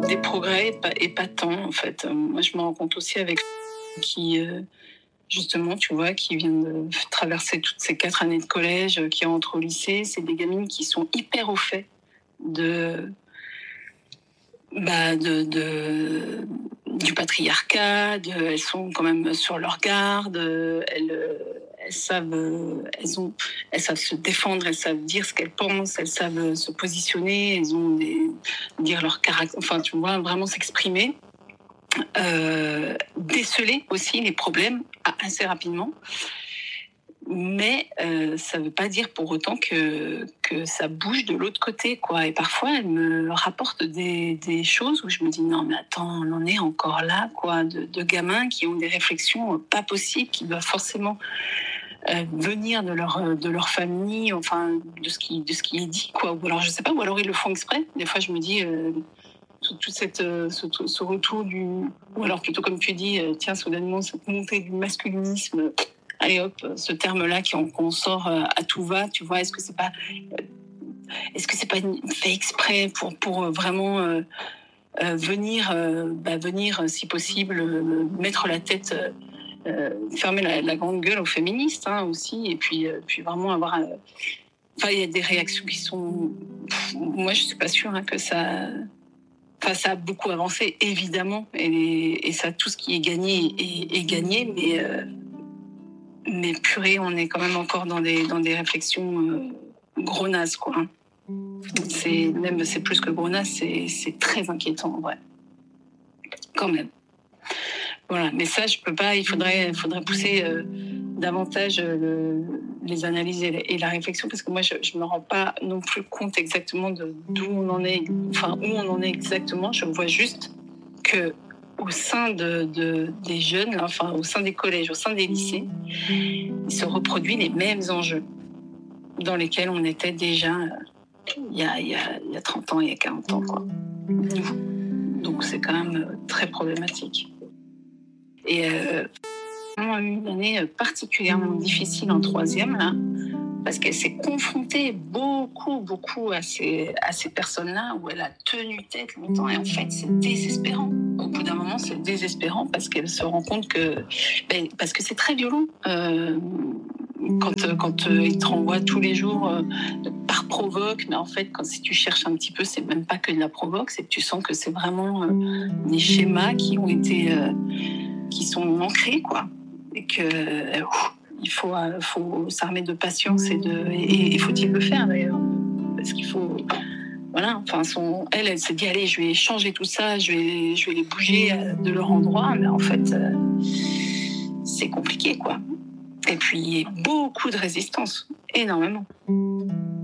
des progrès et pas tant, en fait. Moi, je me rends compte aussi avec qui, justement, tu vois, qui vient de traverser toutes ces 4 années de collège, qui rentrent au lycée. C'est des gamines qui sont hyper au fait de du patriarcat, elles sont quand même sur leur garde, elles savent se défendre, elles savent dire ce qu'elles pensent, elles savent se positionner, dire leur caractère, enfin tu vois, vraiment s'exprimer, déceler aussi les problèmes assez rapidement. Mais ça ne veut pas dire pour autant que ça bouge de l'autre côté, quoi. Et parfois, elle me rapporte des choses où je me dis non, mais attends, on en est encore là, quoi, de gamins qui ont des réflexions pas possibles, qui doivent forcément venir de leur famille, enfin de ce qui est dit, quoi. Ou alors je sais pas, ou alors ils le font exprès. Des fois, je me dis toute ce retour ou alors plutôt comme tu dis, tiens, soudainement cette montée du masculinisme. Allez hop, ce terme-là qu'on sort à tout va, tu vois, est-ce que c'est pas fait exprès pour vraiment venir, si possible, mettre la tête, fermer la grande gueule aux féministes, hein, aussi, et puis vraiment avoir. Enfin, il y a des réactions qui sont. Moi, je suis pas sûre que ça. Enfin, ça a beaucoup avancé, évidemment, et ça, tout ce qui est gagné est gagné, mais purée, on est quand même encore dans des réflexions gros nazes, quoi. C'est plus que gros nazes, c'est très inquiétant, en vrai. Quand même. Voilà, mais ça, je peux pas, il faudrait pousser davantage les analyses et la réflexion, parce que moi, je me rends pas non plus compte exactement d'où on en est, enfin, où on en est exactement. Je vois juste que au sein des jeunes, enfin au sein des collèges, au sein des lycées, il se reproduit les mêmes enjeux dans lesquels on était déjà il y a 30 ans, il y a 40 ans, quoi. Donc c'est quand même très problématique. Et on a eu une année particulièrement difficile en 3e, là, parce qu'elle s'est confrontée beaucoup à ces personnes-là, où elle a tenu tête longtemps, et en fait c'est désespérant. Au bout d'un moment, c'est désespérant parce qu'elle se rend compte parce que c'est très violent quand ils te renvoient tous les jours par provoque, mais en fait si tu cherches un petit peu, c'est même pas que de la provoque, c'est que tu sens que c'est vraiment des schémas qui ont été qui sont ancrés, quoi, et que il faut s'armer de patience et faut-il le faire d'ailleurs, parce qu'il faut. Voilà, enfin, elle s'est dit, allez, je vais changer tout ça, je vais les bouger de leur endroit, mais en fait, c'est compliqué, quoi. Et puis, beaucoup de résistance, énormément.